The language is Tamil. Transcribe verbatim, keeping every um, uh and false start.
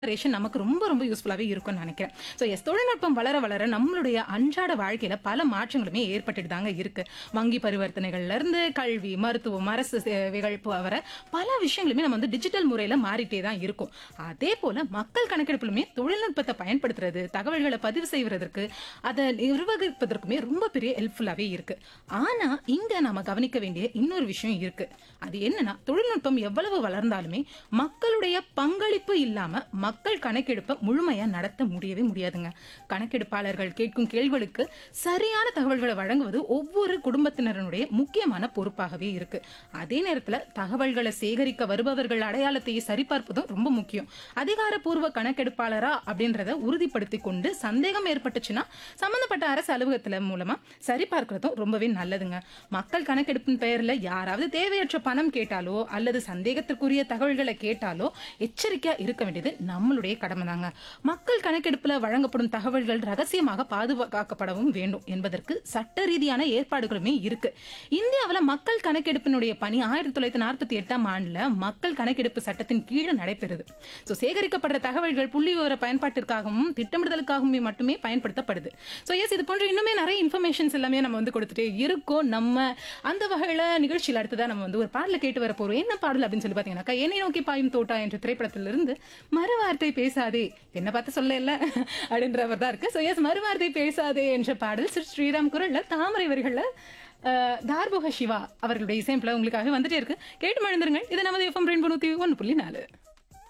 ஜெனரேஷன் நமக்கு ரொம்ப ரொம்ப யூஸ்ஃபுல்லாவே இருக்கும்னு நினைக்கிறேன். ஸோ எஸ் தொழில்நுட்பம் வளர வளர நம்மளுடைய அன்றாட வாழ்க்கையில பல மாற்றங்களுமே ஏற்பட்டுட்டு தாங்க இருக்கு. வங்கி பரிவர்த்தனைகள்ல இருந்து கல்வி, மருத்துவம், அரசு சேவைகள் வர பல விஷயங்களுமே நம்ம வந்து டிஜிட்டல் முறையில மாறிட்டே தான் இருக்கும். அதே போல மக்கள் கணக்கெடுப்பிலுமே தொழில்நுட்பத்தை பயன்படுத்துறது, தகவல்களை பதிவு செய்வதற்கு, அதை நிர்வகிப்பதற்குமே ரொம்ப பெரிய ஹெல்ப்ஃபுல்லாவே இருக்கு. ஆனா இங்க நாம கவனிக்க வேண்டிய இன்னொரு விஷயம் இருக்கு. அது என்னன்னா, தொழில்நுட்பம் எவ்வளவு வளர்ந்தாலுமே மக்களுடைய பங்களிப்பு இல்லாம மக்கள் கணக்கெடுப்பை முழுமையா நடத்த முடியவே முடியாதுங்க. கணக்கெடுப்பாளர்கள் கேட்கும் கேள்விகளுக்கு சரியான தகவல்களை வழங்குவது ஒவ்வொரு குடும்பத்தினருடைய முக்கியமான பொறுப்பாகவே இருக்கு. அதே நேரத்துல தகவல்களை சேகரிக்க வருபவர்கள் அடையாளத்தை சரிபார்ப்பதும் ரொம்ப முக்கியம். அதிகாரப்பூர்வ கணக்கெடுப்பாளரா அப்படின்றத உறுதிப்படுத்தி கொண்டு சந்தேகம் ஏற்பட்டுச்சுன்னா சம்பந்தப்பட்ட அரசு அலுவலகத்துல மூலமா சரிபார்க்கிறதும் ரொம்பவே நல்லதுங்க. மக்கள் கணக்கெடுப்பின் பெயர்ல யாராவது தேவையற்ற பணம் கேட்டாலோ அல்லது சந்தேகத்திற்குரிய தகவல்களை கேட்டாலோ எச்சரிக்கையா இருக்க வேண்டியது நம்மளுடைய கடமை தாங்க. மக்கள் கணக்கெடுப்புல வழங்கப்படும் தகவல்கள் ரகசியமாக பாதுகாக்கப்படவும் வேண்டும் என்பதற்கு சட்ட ரீதியான ஏற்பாடுகளுமே இருக்கு. இந்தியாவில் மக்கள் கணக்கெடுப்பினுடைய பணி ஆயிரத்தி தொள்ளாயிரத்தி நாற்பத்தி எட்டாம் ஆண்டுல மக்கள் கணக்கெடுப்பு சட்டத்தின் கீழே நடைபெறுது. ஸோ சேகரிக்கப்படுற தகவல்கள் புள்ளி விவர பயன்பாட்டிற்காகவும் திட்டமிடுதலுக்காகவும் மட்டுமே பயன்படுத்தப்படுது. ஸோ எஸ் இது போன்ற இன்னுமே நிறைய இன்ஃபர்மேஷன்ஸ் எல்லாமே நம்ம வந்து கொடுத்துட்டே இருக்கோம். நம்ம அந்த வகையில நிகழ்ச்சியில் அடுத்ததான் நம்ம வந்து ஒரு பாடல கேட்டு வர போறோம். என்ன பாடல் அப்படின்னு சொல்லி பாத்தீங்கன்னாக்கா, என்னை நோக்கி பாயும் தோட்டா என்ற திரைப்படத்திலிருந்து மறுவார்த்தை பேசாதே, என்ன பார்த்து சொல்ல இல்ல அப்படின்றவர் தான் இருக்கு. ஸோ எஸ் மறுவார்த்தை பேசாதே என்ற பாடல் ஸ்ரீ ஸ்ரீராம் குரல்ல தாமரை வரிகள்ல தார்போக சிவா அவர்களுடைய இசையமைப்புல உங்களுக்காக வந்துட்டே இருக்கு. கேட்டு மழுந்துருங்க. இது நமது எஃப்எம் ரெயின்போ நூத்தி ஒன்று புள்ளி நாலு.